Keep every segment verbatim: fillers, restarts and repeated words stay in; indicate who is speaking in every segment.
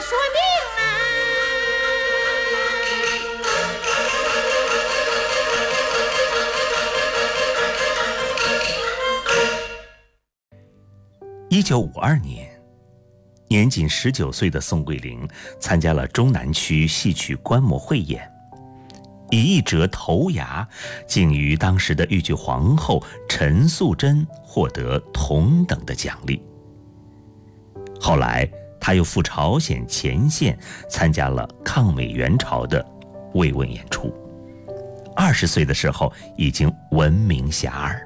Speaker 1: 说明啊。
Speaker 2: 一九五二年，年仅十九岁的宋桂龄参加了中南区戏曲观摩汇演，以一折头牙，竟与当时的豫剧皇后陈素贞获得同等的奖励。后来，他又赴朝鲜前线参加了抗美援朝的慰问演出。二十岁的时候，已经闻名遐迩。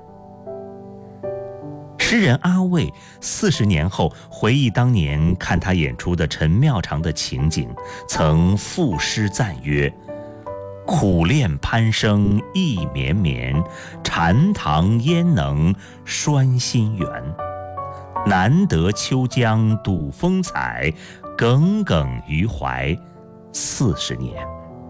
Speaker 2: 诗人阿魏四十年后回忆当年看他演出的陈妙长的情景，曾赋诗赞曰：苦练攀升意绵绵，禅堂焉能拴心猿？难得秋江睹风采，耿耿于怀四十年。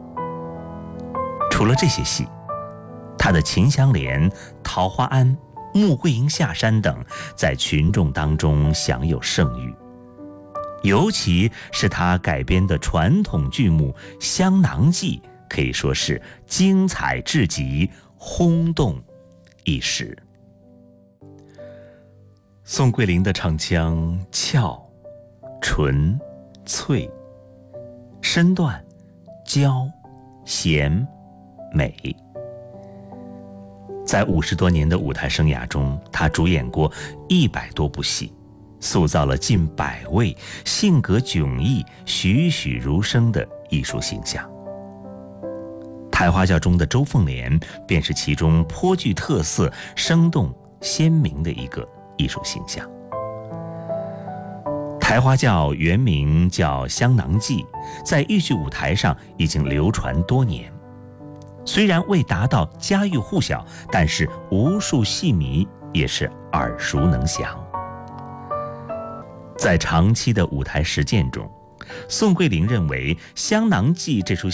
Speaker 2: 除了这些戏，他的《秦香莲》《桃花庵》《穆桂英下山》等在群众当中享有盛誉，尤其是他改编的传统剧目《香囊记》，可以说是精彩至极，轰动一时。宋桂龄的唱腔俏、纯、脆，身段娇、贤、美。在五十多年的舞台生涯中，他主演过一百多部戏，塑造了近百位性格迥异、栩栩如生的艺术形象。台花轿中的周凤莲便是其中颇具特色、生动鲜明的一个艺术形象。台花轿原名叫《香囊记》，在豫剧舞台上已经流传多年。虽然未达到家喻户晓，但是无数戏迷也是耳熟能详。在长期的舞台实践中，宋桂龄认为《香囊记》这出